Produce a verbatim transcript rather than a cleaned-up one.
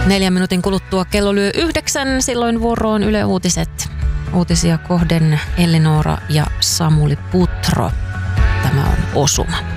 Neljän minuutin kuluttua kello lyö yhdeksän, silloin vuoroon Yle Uutiset. Uutisia kohden Ellinora ja Samuli Putro. Tämä on Osuma.